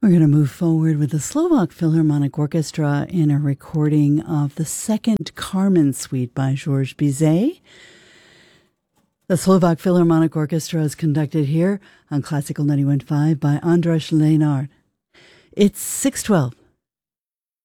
We're going to move forward with the Slovak Philharmonic Orchestra in a recording of the second Carmen Suite by Georges Bizet. The Slovak Philharmonic Orchestra is conducted here on Classical 91.5 by Andras Lenard. It's 6:12.